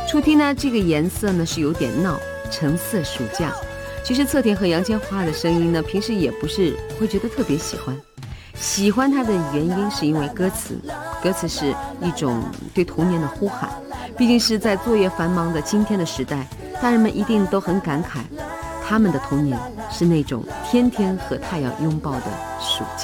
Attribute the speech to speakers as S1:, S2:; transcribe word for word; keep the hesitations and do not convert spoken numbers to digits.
S1: 初听呢，这个颜色呢是有点闹，橙色暑假。其实侧田和杨千嬅的声音呢，平时也不是会觉得特别喜欢。喜欢它的原因是因为歌词，歌词是一种对童年的呼喊。毕竟是在作业繁忙的今天的时代，大人们一定都很感慨，他们的童年是那种天天和太阳拥抱的暑假。